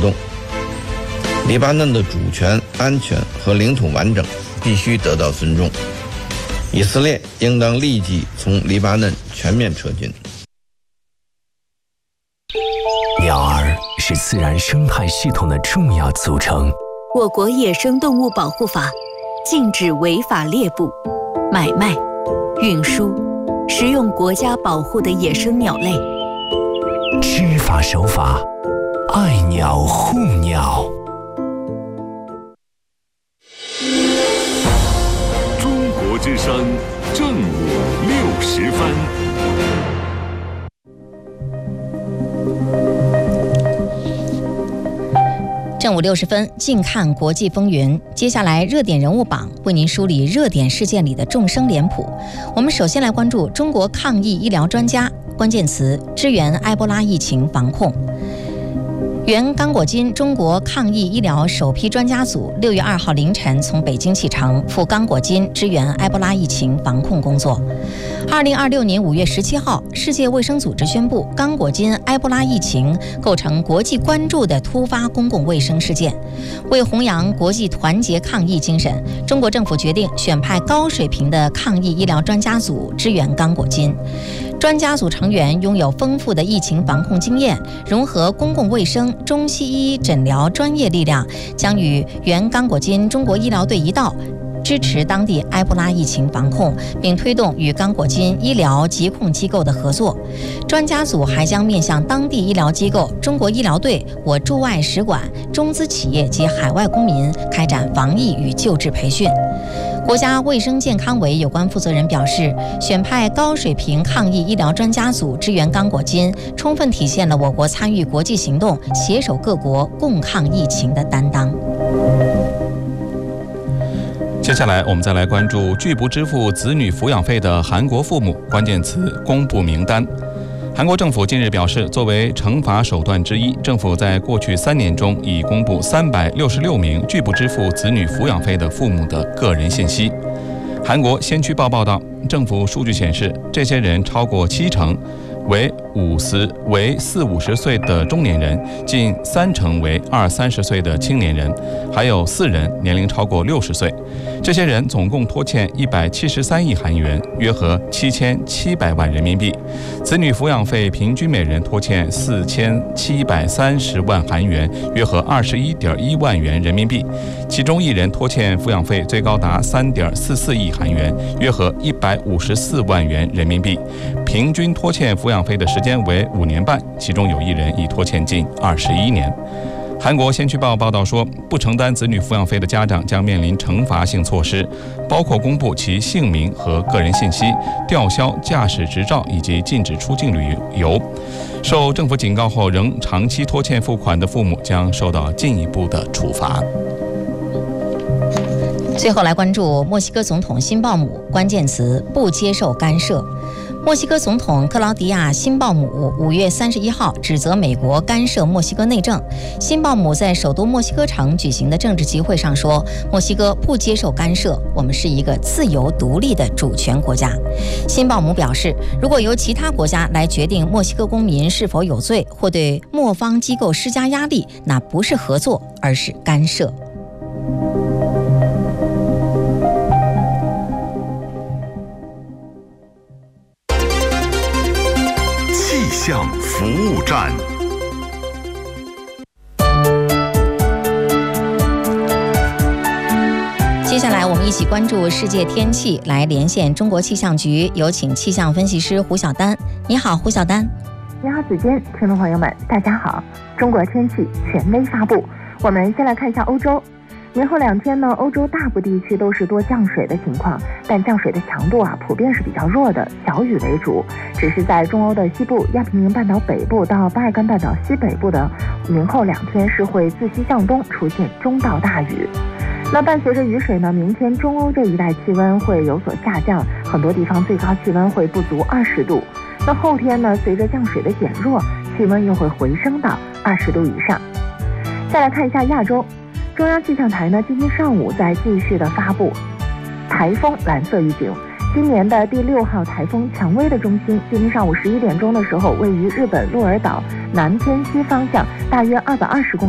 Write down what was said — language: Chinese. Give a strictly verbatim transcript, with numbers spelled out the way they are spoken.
动。黎巴嫩的主权、安全和领土完整必须得到尊重。以色列应当立即从黎巴嫩全面撤军。 鸟儿是自然生态系统的重要组成。 我国野生动物保护法禁止违法猎捕、买卖、运输、食用国家保护的野生鸟类。 知法守法，爱鸟护鸟。 中国之声正午六时分。 正午六十分，近看国际风云。接下来热点人物榜为您梳理热点事件里的众生脸谱。我们首先来关注中国抗疫医疗专家，关键词支援埃博拉疫情防控。原刚果金中国抗疫医疗首批专家组六月二号凌晨从北京启程赴刚果金支援埃博拉疫情防控工作。二零二六年五月十七号，世界卫生组织宣布，刚果金埃博拉疫情构成国际关注的突发公共卫生事件。为弘扬国际团结抗疫精神，中国政府决定选派高水平的抗疫医疗专家组支援刚果金。专家组成员拥有丰富的疫情防控经验，融合公共卫生、中西医诊疗专业力量，将与原刚果金中国医疗队一道，支持当地埃博拉疫情防控，并推动与刚果金医疗疾控机构的合作。专家组还将面向当地医疗机构、中国医疗队、我驻外使馆、中资企业及海外公民开展防疫与救治培训。国家卫生健康委有关负责人表示，选派高水平抗疫医疗专家组支援刚果金，充分体现了我国参与国际行动、携手各国共抗疫情的担当。 接下来我们再来关注拒不支付子女抚养费的韩国父母，关键词公布名单。韩国政府近日表示，作为惩罚手段之一，政府在过去三年中已公布三百六十六名拒不支付子女抚养费的父母的个人信息。韩国先驱报报道，政府数据显示，这些人超过七成为五十为四五十岁的中年人，近三成为二三十岁的青年人，还有四人年龄超过六十岁。这些人总共拖欠一百七十三亿韩元，约合七千七百万人民币。子女抚养费平均每人拖欠四千七百三十万韩元，约合二十一点一万元人民币。其中一人拖欠抚养费最高达三点四四亿韩元，约合一百五十四万元人民币。平均拖欠抚养费的时间为五年半，其中有一人已拖欠近二十一年。韩国先驱报报道说，不承担子女抚养费的家长将面临惩罚性措施，包括公布其姓名和个人信息、吊销驾驶执照以及禁止出境旅游。受政府警告后仍长期拖欠付款的父母将受到进一步的处罚。 最后来关注墨西哥总统辛鲍姆，关键词不接受干涉。墨西哥总统克劳迪亚·辛鲍姆五月三十一号指责美国干涉墨西哥内政。辛鲍姆在首都墨西哥城举行的政治集会上说，墨西哥不接受干涉，我们是一个自由独立的主权国家。辛鲍姆表示，如果由其他国家来决定墨西哥公民是否有罪，或对墨方机构施加压力，那不是合作，而是干涉。 气象服务站。 接下来我们一起关注世界天气，来连线中国气象局，有请气象分析师胡晓丹。你好，胡晓丹。 你好，子坚，听众朋友们，大家好。中国天气权威发布，我们先来看一下欧洲。明后两天呢，欧洲大部地区都是多降水的情况，但降水的强度啊，普遍是比较弱的，小雨为主。只是在中欧的西部、亚平宁半岛北部到巴尔干半岛西北部的明后两天是会自西向东出现中到大雨。那伴随着雨水呢，明天中欧这一带气温会有所下降，很多地方最高气温会不足二十度。那后天呢，随着降水的减弱，气温又会回升到二十度以上。再来看一下亚洲。中央气象台呢，今天上午在继续的发布台风蓝色预警。今年的第六号台风蔷薇的中心，今天上午十一点钟的时候，位于日本鹿儿岛南偏西方向，大约二百二十公里。